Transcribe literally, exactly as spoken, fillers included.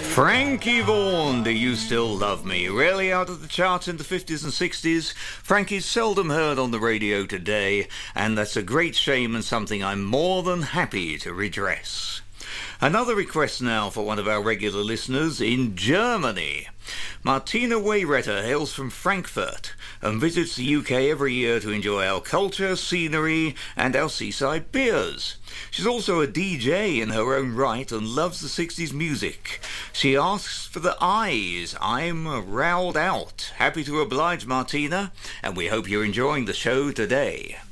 Frankie Vaughan, Do You Still Love Me? Rarely out of the charts in the fifties and sixties, Frankie's seldom heard on the radio today, and that's a great shame and something I'm more than happy to redress. Another request now for one of our regular listeners in Germany. Martina Wayretter hails from Frankfurt and visits the U K every year to enjoy our culture, scenery and our seaside beers. She's also a D J in her own right and loves the sixties music. She asks for the Eyes, I'm Rowled Out. Happy to oblige, Martina, and we hope you're enjoying the show today.